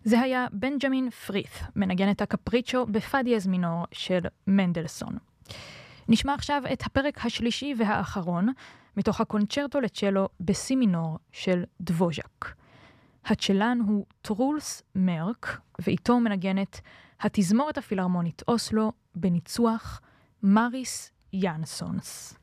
זה היה בנג'מין פרית', מנגן את הקפריצ'ו בפא דיאז מינור של מנדלסון. נשמע עכשיו את הפרק השלישי והאחרון מתוך הקונצ'רטו לצ'לו בסי מינור של דבוז'ק. הצ'לן הוא טרולס מרק, ואיתו מנגנת התזמורת הפילהרמונית אוסלו בניצוח מריס יאנסונס.